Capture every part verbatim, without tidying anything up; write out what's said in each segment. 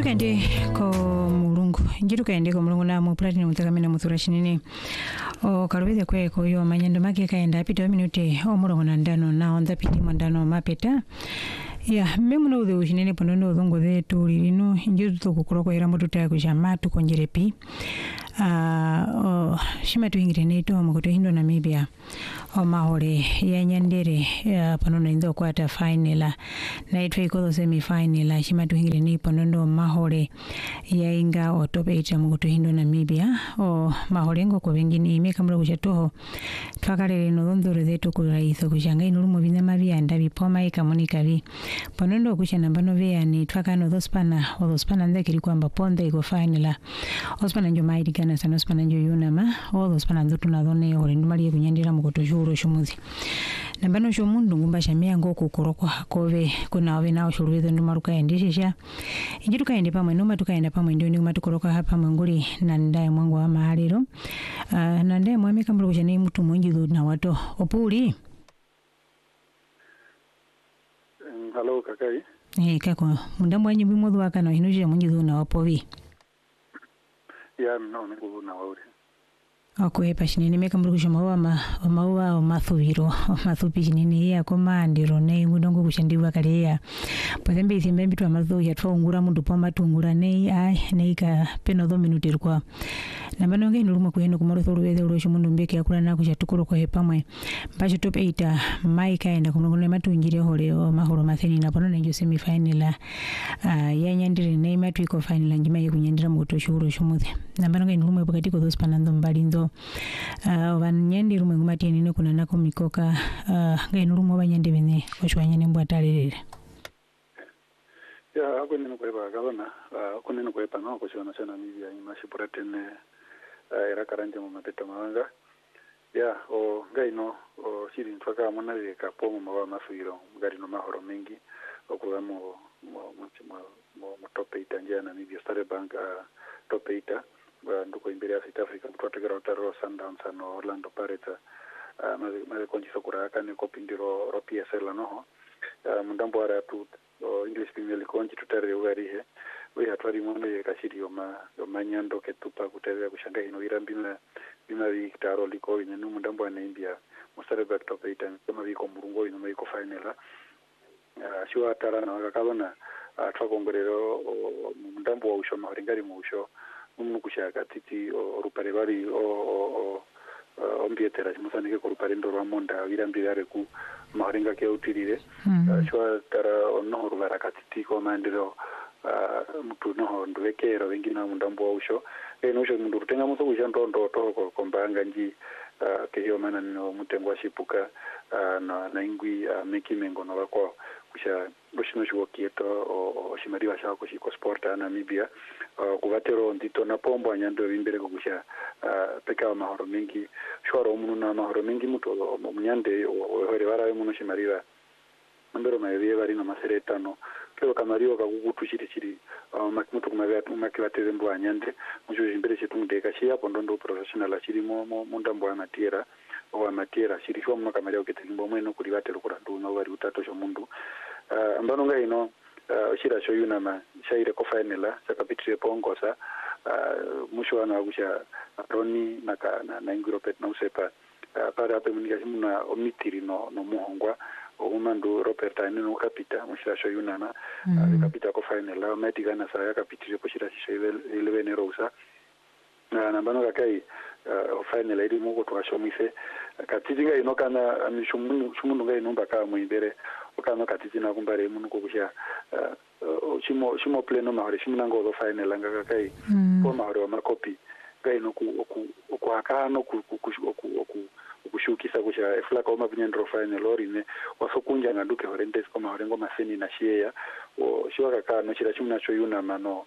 kaende ko mulungu njiru kaende ko mulungu na mu platinum takamina muthura shinini o karubide kwe ko yo manyendo make kaenda pito minute o mulungu na ndano na onda piti mondano mapeta ya memu no de shinini ponono dongo de tulirino njiru to kukuroko era mutu ta kujama tu konjerepi ah uh, shima tu ingire to mukoto hindo Namibia o mahore ya nyandere ya panono indo kwata final na itwe iko semi final shima tu ingire ni panono mahore ya inga o top eight mukoto hindo Namibia o mahore ngo ko bengini imeka mlo kuchatoho twakalele no ndoro zetu kulaiso kushanga inuru mu binama byanda bipoma ikamonika bi panono kushana bano vya ni twakano dospana o dospana ndekiri kwamba ponde iko final ospana njo maidi kana sana ospana njo yunama o dospana ndo tunadone ore ndumali kunyandira mukoto juro shumuzi nambano sho mundu ngumba shamia ngo kukorokwa hakove kuna ove nao shulwezo ndumaruka endeshisha injitu kaende pamwe numa tukaenda pamwe ndio nguma tukoroka hapa mwanguli na ndaye mwangu wa mahalero uh, na ndaye mwami kambulu kushane mtu mwingi na watu opuli hello kakai eh kako munda mwanyi bimodho wakana hinuje mwingi na wapovi ya no nikubu na wauri okwe pashinini meka mrukusha mawa ma mawa o mathuviro mathupi chinini ya komandiro nei mudongo kushandiwa kaleya pozembe isimbe mbitu amazo ya twaungura mundu pa matungura nei ai nei ka peno do minute kwa nambano ngai nuruma kuheno kumaro thoro weze urosho mundu mbeke yakula na kusha tukuro ko hepamwe mpacho top eight mai kaenda kumungone matungire hore o mahoro matheni na pono nenjo semi final uh, ya nyandire nei matu iko final njima yekunyandira muto shuro shumuthe nambano ngai nuruma pakati ko thospa nando mbali ndo uh, wanyandi rumwe ngumatini ne kuna nako mikoka uh, ngai nurumo banyandi bene oshwanyane mbwatalelele ya ako nino kweba gabana ako nino kweba no ko shona sana Namibia imashipura tene era karanje mu mapeta mawanga ya o ngai no o shiri ntwaka mona le kapomo mawa mafiro ngari no mahoro mengi okuwa mo mo mo mo top eight anja Namibia Star Bank uh, top eight nduko imbere ya South Africa mtwategera utaro Sundowns no Orlando Pirates uh, maze maze konjisa kuraka ne kopindiro ro P S L no uh, mundambo ara tu o English Premier League konji tutare ugarihe we atwari mwana ye kashiri yoma yomanyando ketupa kuterera kushanga ino irambina bima vitaro liko ine mundambo ana India mustare back top eight kama biko murungo ino maiko final uh, shwa tara na wakabona uh, twakongorero mundambo wa usho maringari mu usho umuntu kushaka titi orupare bari o o ombietera musanike ko rupare ndo rwamonda wirambira reku maringa ke utirire shwa tara ono rubara katiti ko mandiro mutu no ndwekero wengina mundambo wa usho eno usho mundu rutenga muso kushanto ndo to ko kombanga nji ke yo mana no mutengo shipuka na na ingwi mekimengo no bakwa kusha boshino shwo kieto o shimariwa shako shiko sport na Namibia kuvatero ndito na pombo anyando bimbere kusha peka mahoro mengi shwaro umuntu na mahoro mengi muto munyande ore barawe muno shimariwa mbero mayewe bari na maseretano kero kamariwa kakukutu chiri chiri makimutu kumavya makivateze mbo anyande mucho bimbere chitungdeka chia pondo ndo professional chiri mo mundambo wa matiera wa matiera chiri shwa muno kamariwa ketelimbo mweno kuri vatero kurandu na bari utato sho mundu uh, ambano ngai no uh, shira sho yuna ma shaire ko final sakapitire pongosa uh, musho ana gusha roni na ka na, na ingropet na usepa uh, para ape munika simuna omitiri no no muhongwa umandu Robert ani no kapita mushira sho yuna na mm. uh, kapita ko final la metika na sa yakapitire ko shira sho eleven rosa na nambano kakai uh, final idi muko twashomise katizinga inokana mishumundu shumundu ngai nomba ka muimbere okano katizina kumbare munuko kusha uh, shimo shimo pleno mahore shimunango zo final anga kai mm. po mahore ma copy ngai no ku ku akano ku ku kushukisa kusha eflaka oma binyendro final orine wasokunja ngaduke horentes koma horengo maseni na shia o shiwaka kana chira chimuna cho yuna mano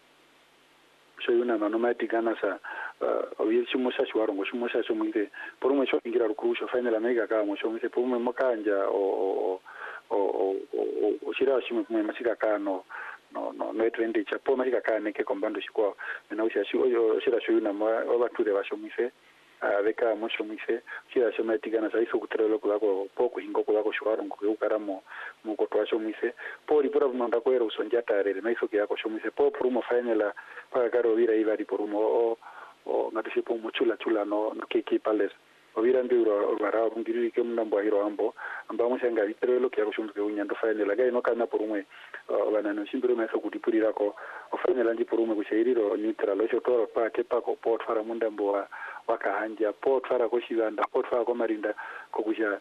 so yuna mano matigana sa oyi chimusha chwarongo chimusha cho mwinde porumwe cho ingira rukurusho final amega ka mo cho mwise porumwe makanja o o o o chira chimwe kumwe masika kano no no no trend cha po masika kana ke kombando shikwa na usha shi oyo chira cho yuna ma obatule basho mwise veka mosho mwise kira shoma tigana saiso kutrelo kulako poku hingo kulako shwaro ngukara mo mukoto sho mwise po ripora munda ko era usonja tarere naiso kiyako sho mwise po prumo final pa karo vira iva di porumo o o ngatishipo muchula chula no kiki palace ovira ndiro vara ngiri ke mnambo hiro ambo amba musanga vitrelo kiyako shomwe unyando final ga ino kana porumwe bana no shimbiro meso kutipurira ko final ndi porumwe kushairiro neutral osho toro pa ke pa ko port fara mundambo wa wakahanja port fara ko shivanda port fara ko marinda ko kusha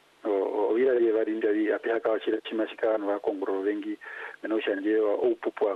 o vira ye varinda vi apihaka wachira chimashikano vakongoro vengi menoshanje upupu